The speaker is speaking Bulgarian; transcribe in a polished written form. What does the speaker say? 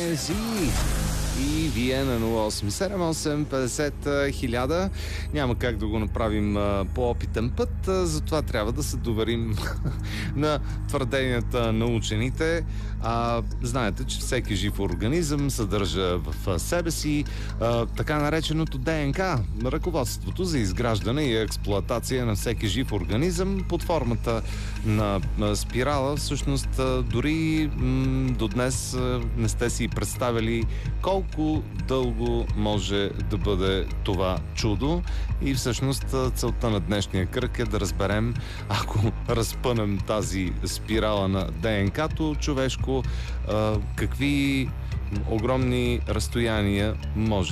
Генези и вие на 0878 50 1000. Няма как да го направим по опитен път, затова трябва да се доверим на твърденията на учените. Знаете, че всеки жив организъм съдържа в себе си така нареченото ДНК, ръководството за изграждане и експлоатация на всеки жив организъм под формата на спирала. Всъщност, дори до днес не сте си представили колко дълго може да бъде това чудо. И всъщност целта на днешния кръг е да разберем, ако разпънем тази спирала на ДНК-то човешко, какви огромни разстояния може